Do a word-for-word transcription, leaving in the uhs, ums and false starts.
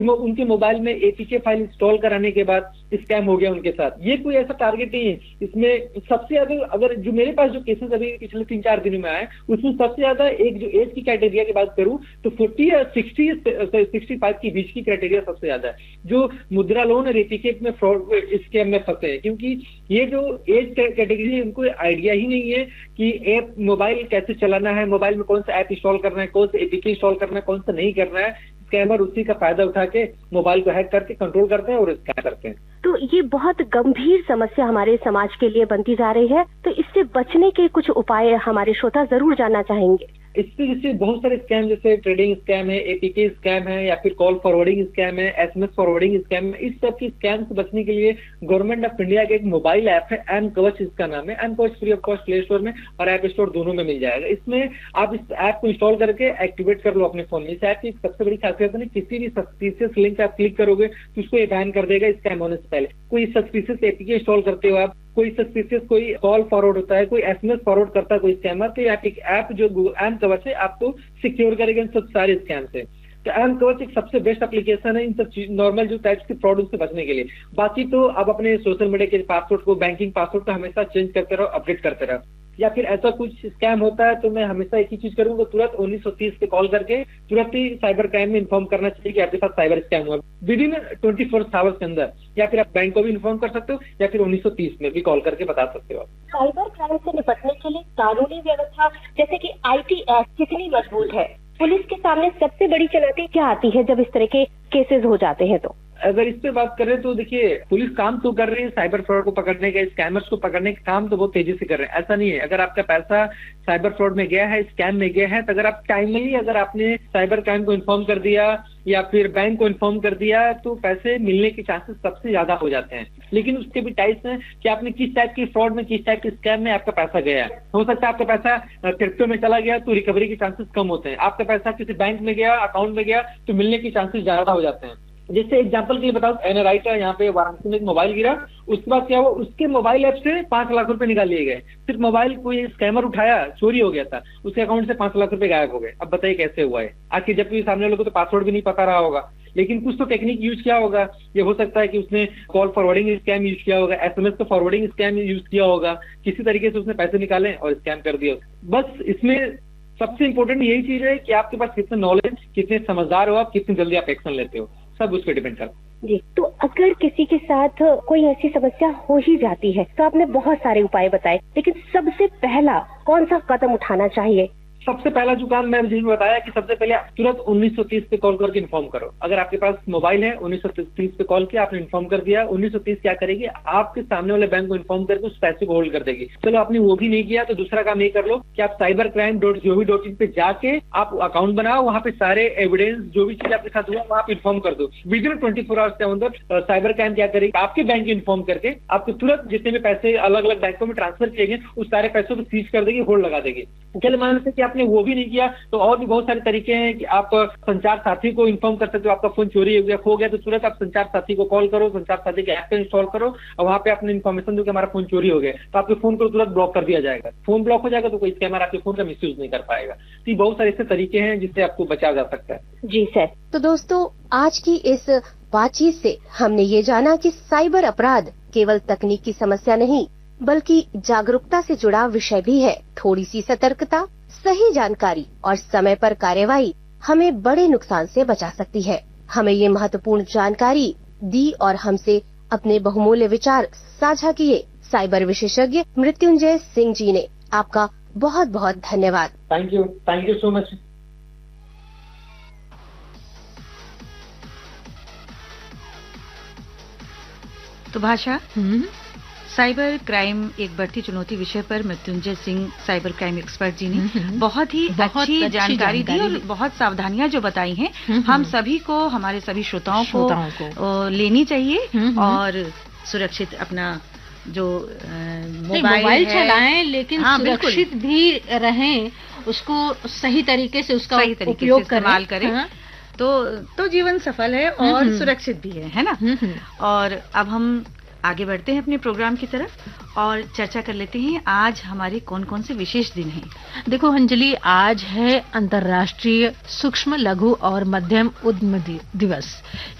उनके मोबाइल में APK file install कराने के बाद स्कैम हो गया उनके साथ। ये कोई ऐसा टारगेट नहीं है। इसमें सबसे ज्यादा अगर जो मेरे पास जो केसेस अभी पिछले तीन चार दिनों में आए, उसमें सबसे ज्यादा एक जो एज की क्राइटेरिया की बात करूं तो फोर्टी या सिक्सटी सिक्सटी फाइव के बीच की क्राइटेरिया सबसे ज्यादा है जो मुद्रा लोन और एपीके में फ्रॉड स्कैम में फंसे हैं। क्योंकि ये जो एज कैटेगरी है उनको आइडिया ही नहीं है कि ऐप मोबाइल कैसे चलाना है, मोबाइल में कौन सा ऐप इंस्टॉल करना है, कौन सा एपीके इंस्टॉल करना है, कौन सा नहीं करना है। स्कैमर उसी का फायदा उठा के मोबाइल को हैक करके कंट्रोल करते हैं और स्कैम करते हैं। तो ये बहुत गंभीर समस्या हमारे समाज के लिए बनती जा रही है, तो इससे बचने के कुछ उपाय हमारे श्रोता जरूर जानना चाहेंगे। इससे जैसे बहुत सारे स्कैम, जैसे ट्रेडिंग स्कैम है, एपीके स्कैम है, या फिर कॉल फॉरवर्डिंग स्कैम है, एसएमएस फॉरवर्डिंग स्कैम है, इस सब की स्कैम से बचने के लिए गवर्नमेंट ऑफ इंडिया का एक मोबाइल ऐप है, एम कवच इसका नाम है। एम कवच free of cost play store में और ऐप स्टोर दोनों में मिल जाएगा। इसमें आप इस ऐप को इंस्टॉल करके एक्टिवेट कर लो अपने फोन में। इस ऐप की सबसे बड़ी खासियत है, किसी भी सस्पिशियस लिंक आप क्लिक करोगे तो उसको ये बैन कर देगा स्कैम होने से पहले। कोई सस्पिशियस एपीके इंस्टॉल करते हो आप, कोई सस्पिशियस कोई कॉल फॉरवर्ड होता है, कोई एसएमएस फॉरवर्ड करता है कोई स्कैमर, तो एक ऐप जो एम कवच है आपको सिक्योर करेगा इन सब सारे स्कैम से। तो एम कवच एक सबसे बेस्ट एप्लीकेशन है इन सब नॉर्मल जो टाइप्स के फ्रॉड से बचने के लिए। बाकी तो आप अपने सोशल मीडिया के पासवर्ड को, बैंकिंग पासवर्ड को हमेशा चेंज करते रहो, अपडेट करते रहो। या फिर ऐसा कुछ स्कैम होता है तो मैं हमेशा एक ही चीज करूंगा, तुरंत उन्नीस सौ तीस पे कॉल करके तुरंत ही साइबर क्राइम में इन्फॉर्म करना चाहिए कि आपके साथ साइबर स्कैम हुआ with in twenty four hours के अंदर। या फिर आप बैंक को भी इन्फॉर्म कर सकते हो या फिर उन्नीस सौ तीस में भी कॉल करके बता सकते हो। साइबर क्राइम से निपटने के लिए कानूनी व्यवस्था जैसे कि आईटी एक्ट कितनी मजबूत है? पुलिस के सामने सबसे बड़ी चुनौती क्या आती है जब इस तरह के केसेस हो जाते हैं? तो अगर इस पे बात करें तो देखिए, पुलिस काम तो कर रही है साइबर फ्रॉड को पकड़ने का, स्कैमर्स को पकड़ने का काम तो बहुत तेजी से कर रहे हैं। ऐसा नहीं है, अगर आपका पैसा साइबर फ्रॉड में गया है, स्कैम में गया है, तो अगर आप टाइमली अगर आपने साइबर क्राइम को इन्फॉर्म कर दिया या फिर बैंक को इन्फॉर्म कर दिया तो पैसे मिलने के चांसेस सबसे ज्यादा हो जाते हैं। लेकिन उसके भी टाइप्स हैं कि आपने किस टाइप की फ्रॉड में, किस टाइप के स्कैम में आपका पैसा गया है। हो सकता है आपका पैसा क्रिप्टो में चला गया तो रिकवरी के चांसेस कम होते हैं। आपका पैसा किसी बैंक में गया, अकाउंट में गया तो मिलने के चांसेस ज्यादा हो जाते हैं। जैसे एग्जांपल के लिए बताओ, एनआरआई का यहाँ पे वाराणसी में एक मोबाइल गिरा, उसके बाद क्या हुआ, उसके मोबाइल ऐप से पांच लाख रुपए निकाल लिए गए। सिर्फ मोबाइल कोई स्कैमर उठाया, चोरी हो गया था, उसके अकाउंट से पांच लाख रुपए गायब हो गए। अब बताइए कैसे हुआ है? आखिर जबकि सामने वालों को तो पासवर्ड भी नहीं पता रहा होगा, लेकिन कुछ तो टेक्निक यूज किया होगा। ये हो सकता है कि उसने कॉल फॉरवर्डिंग स्कैम यूज किया होगा, एसएमएस का फॉरवर्डिंग स्कैम यूज किया होगा, किसी तरीके से उसने पैसे निकाले और स्कैम कर दिया। बस इसमें सबसे इंपॉर्टेंट यही चीज है कि आपके पास कितने नॉलेज, कितने समझदार हो आप, कितनी जल्दी आप एक्शन लेते हो, सब उस पर डिपेंड करता है। जी, तो अगर किसी के साथ कोई ऐसी समस्या हो ही जाती है तो आपने बहुत सारे उपाय बताए, लेकिन सबसे पहला कौन सा कदम उठाना चाहिए? सबसे पहला जो काम मैं जिसमें बताया कि सबसे पहले आप तुरंत उन्नीस सौ तीस पे कॉल करके इन्फॉर्म करो। अगर आपके पास मोबाइल है, उन्नीस सौ तीस पे कॉल किया, आपने इन्फॉर्म कर दिया, उन्नीस सौ तीस क्या करेगी, आपके सामने वाले बैंक को इन्फॉर्म करके उस पैसे को होल्ड कर देगी। चलो आपने वो भी नहीं किया तो दूसरा काम ये कर लो कि आप cyber crime dot gov dot in पे जाके आप अकाउंट बनाओ, वहाँ पे सारे एविडेंस जो भी चीज आपके साथ हुआ वहाँ पे इन्फॉर्म कर दो। With in twenty four hours के अंदर साइबर क्राइम क्या करेगी, आपके बैंक को इन्फॉर्म करके आपको तुरंत जितने भी पैसे अलग अलग बैंकों में ट्रांसफर किए गए उस सारे पैसों को सीज कर देगी, होल्ड लगा देगी। चलो मान लेते कि आपने वो भी नहीं किया तो और भी बहुत सारे तरीके हैं कि आप संचार साथी को इन्फॉर्म कर सकते हो। आपका फोन चोरी हो गया, खो गया, तो तुरंत आप संचार साथी को कॉल करो, संचार साथी के ऐप पे इंस्टॉल करो और वहाँ पे अपने इन्फॉर्मेशन दो कि हमारा फोन चोरी हो गया, तो आपके फोन को तुरंत ब्लॉक कर दिया जाएगा। फोन ब्लॉक हो जाएगा तो कोई स्कैमर आपके फोन का मिसयूज नहीं कर पाएगा। तो बहुत सारे ऐसे तरीके हैं जिससे आपको बचाया जा सकता है। जी सर। तो दोस्तों, आज की इस बातचीत से हमने ये जाना कि साइबर अपराध केवल तकनीक की समस्या नहीं बल्कि जागरूकता से जुड़ा विषय भी है। थोड़ी सी सतर्कता, सही जानकारी और समय पर कार्यवाही हमें बड़े नुकसान से बचा सकती है। हमें ये महत्वपूर्ण जानकारी दी और हमसे अपने बहुमूल्य विचार साझा किए साइबर विशेषज्ञ मृत्युंजय सिंह जी ने। आपका बहुत बहुत धन्यवाद। Thank you, thank you so much. तो भाषा, साइबर क्राइम एक बढ़ती चुनौती विषय पर Mrityunjay Singh cyber crime expert जी ने बहुत ही बहुत अच्छी, अच्छी जानकारी दी और बहुत सावधानियां जो बताई हैं हम सभी को, हमारे सभी श्रोताओं को, को लेनी चाहिए और सुरक्षित अपना जो मोबाइल चलाएं, लेकिन हाँ, सुरक्षित भी रहें, उसको सही तरीके से उसका सही तरीके उपयोग से इस्तेमाल करें, हाँ? तो तो जीवन सफल है और सुरक्षित भी है, है ना। और अब हम आगे बढ़ते हैं अपने प्रोग्राम की तरफ और चर्चा कर लेते हैं आज हमारे कौन कौन से विशेष दिन हैं। देखो अंजलि, आज है अंतर्राष्ट्रीय सूक्ष्म लघु और मध्यम उद्यम दिवस।